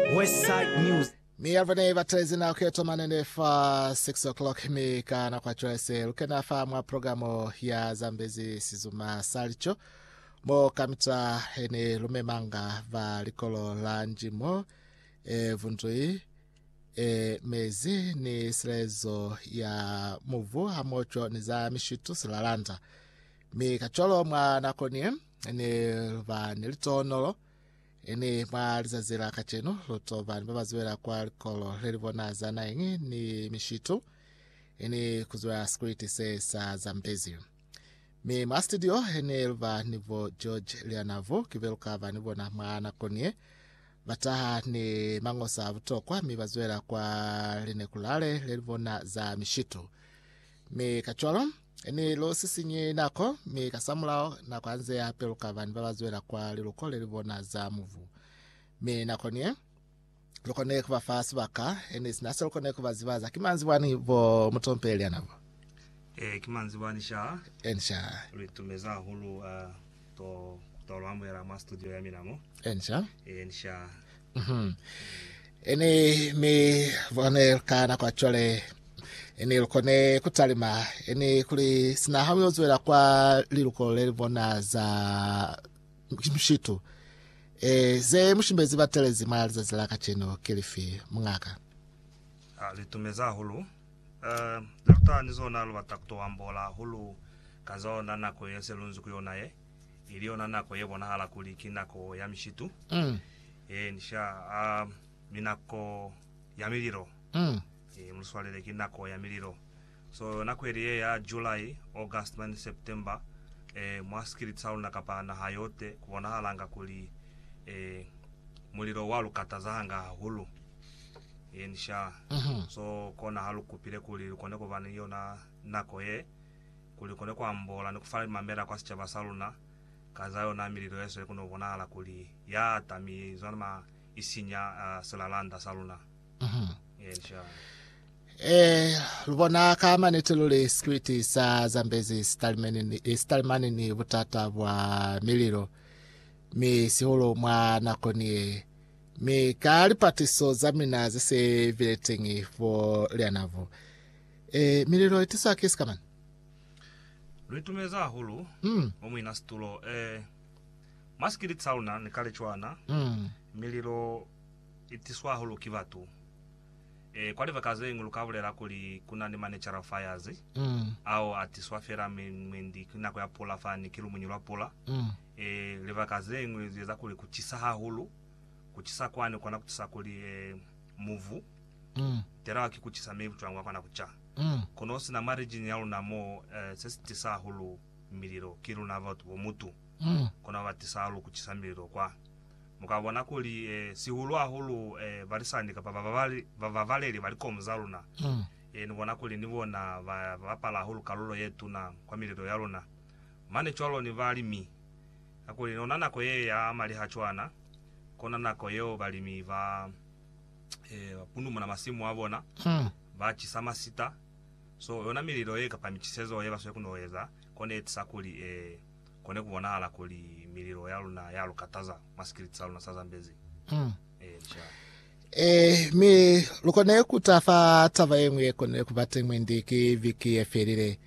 Westside News. Mi alvane vatezi na uketo manene fa 6 o'clock mi kana kwa choese ukena fa mwa programo ya Zambezi Sizuma Salicho mo kamita ene lumemanga va likolo la njimo vundui mezi ni srezo ya muvu hamocho ni za mishitu silalanda mi kacholo mwa nakonie ene va nilitonolo ene malizazira kacheno lotova nibabazwera kwa likolo lelivona zana ingi ni mishitu ene kuzwera script se sa Zambezi mi ma studio ene lva nivo George Lianavo kiveluka va nivona mwana konie vataha ni mangosa vutokwa mi bazwera kwa linekulale lelivona za mishitu mi kacholo ene lo sisinye nako mi kasamulao na kwanze ya peluka va nibabazwera kwa liluko lelivona za muvu mi nakonie lokone kwa fast baka ene sinasa lokone kwa zivaza kimanzi wani vo mutompeli anavo kimanzi wani sha ensha litumeza hulu to lwambo ya ma studio ya minamo ensha ensha ene mi vone kana kwa chole ene lokone kutalima ene kuli sina hamyozwera kwa liluko lelivona za mshitu ze mushimbezi batelezi maliza zilaka cheno kilifi mungaka litumeza hulu dr nizona lo batakto ambola hulu kazona nako yeselunzu kuyonaye iliona nako yebona hala kulikina ko yamishitu nisha minako yamiliro muswalele kinako yamiliro so nakweriye ya July August and September mwaskiri tsaulu nakapana hayote kubona halanga kuli muliro walu katazanga hulu nisha so kona halu kupile kuli kone ko vaniyo nako ye kuli kone ko ambola nikufala mamera kwa sichaba saluna kazayo na miliro yeso kuno bona hala kuli ya tami zonama isinya selalanda saluna nisha lubona kama netulule script sa Zambezi stalimani ni butata bwa miliro mi siholo mwa nakonie mi kalipatiso zamina zise viletingi vo lianavo miliro itisa kiskaman luitumeza hulu omwina stulo maskiri tsauna nikale chwana miliro itiswa hulu kivatu kwali vakazengu lukavulera kuli kuna ni natural fires au atiswa fera mwendi kuna kwa pola fani kilu munyulwa pola levakazengu ziza kuli kuchisa hulu kuchisa kwani kwana kuchisa kuli muvu tera wakikuchisa mevu twangwa kwana kucha konosi na margin yalu namo sesitisa hulu miliro kilu na vatu mutu kona watisa hulu kuchisa miliro kwa mukabona kuli sihulwa hulu varisandika vavavaleli valiko mzaluna nibona kuli nibona vapala hulu kalulo yetu na kwa miliro yaluna mane chwalo ni valimi akuli nonana ko ye ya mali hachwana kona nako yo valimi va pundu muna masimu abona vachi sama sita so yona miliro ye kapamichisezo ye baswe kunoweza kone etisakuli kone kubona hala kuli miliro yaluna yalukataza maskiri tsaluna sa Zambezi mi lukone kutafa tava yemwe kone kubate mwendiki viki eferire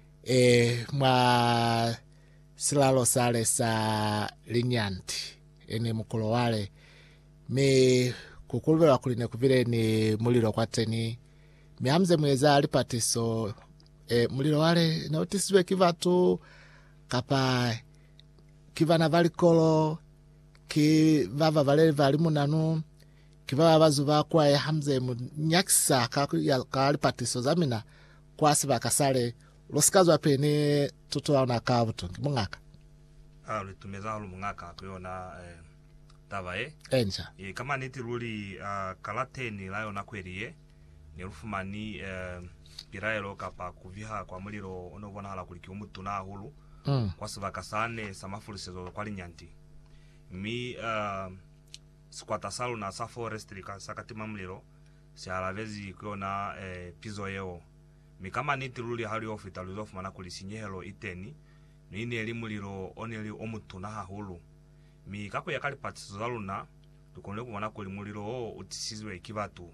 mwa silalo sale sa linyanti ene mukolo wale mi kukulubela kuline kuvile ni muliro kwa teni mi hamze mweza alipatiso muliro wale na utiswe kivatu kapa kivana valikolo kivava valele valimunanu kivava vazuva kwa hamze nyakisa kalipatiso zamina kwa siva kasale losikazwa pene tuto wana kavuto mungaka litumeza hulu mungaka kuyona tavae enja kama niti ruli kalateni layo nakweriye nirufumani piraelo kapa kuviha kwa muliro onobona hala kuliki umutu na hulu kwa siva kasane samafulisezo kwa linyanti mi squata salu na sa forest sakatima muliro si alavezi kuyona pizo yeo mi kama niti ruli hali ofita luzofumana kulisinyehelo iteni nini eli muliro oneli omutu na hulu mi kako yakali patizo zaluna tukonele kubona kuli muliro utisizwe ikivatu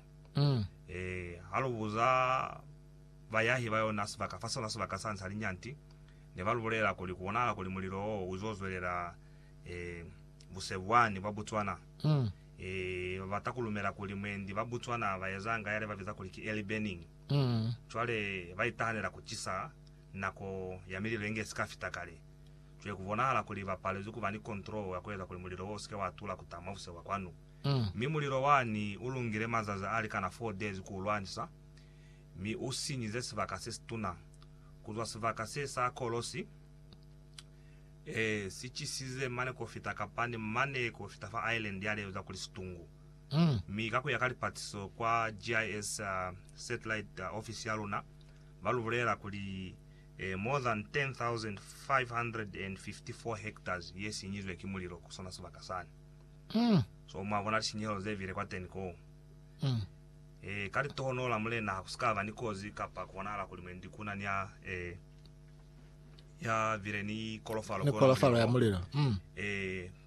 alubuza bayahi bayona sivakafasa na sivakasansa linyanti ne balubulera kuli kuonala kuli muliro uzozwelera busebwani bwa Botswana batakulumera kuli mwendi ba Botswana bayazanga yale babiza kuli early burning twale bayitahanira kuchisa nako yamiliro enge sikafita kale twe kubonala kuli bapale zukubani control yakweza kuli muliro wose watula kutama use wakwanu mi muliro wani ulungire mazaza ali kana 4 days kulwanisa mi usinyize sivakase situna kuzwa sivakase sa kolosi sichisize mane kofita kapani mane kofita fa island yale uza kuli situngu mi kako yakali patiso kwa GIS satellite office ya Luna balubulera kuli more than 10,554 hectares yesinyizwe kimuliro kusona sivakasani so mwabona chinyelo zevire kwa teniko kali tohonola mulena kusikava nikozi kapa kuonala kuli mwendi kuna nya ya vire ni kolofalo ya muliro